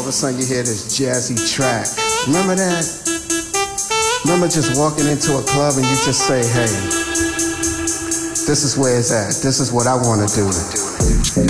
of a sudden you hear this jazzy track. Remember that? Remember just walking into a club and you just say, hey, this is where it's at. This is what I want to do.